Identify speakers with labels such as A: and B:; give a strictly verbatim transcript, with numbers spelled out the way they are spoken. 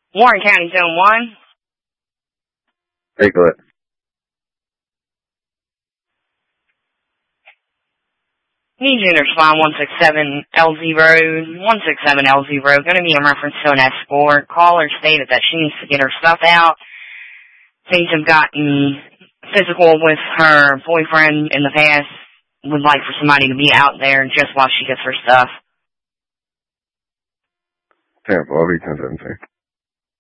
A: Warren County Zone one.
B: Take a look.
A: Need you to respond one six seven L Z Road. one six seven L Z Road. Going to be in reference to an escort. Caller stated that she needs to get her stuff out. Things have gotten physical with her boyfriend in the past. Would like for somebody to be out there just while she gets her stuff.
B: Tampa, I'll be ten seventeen.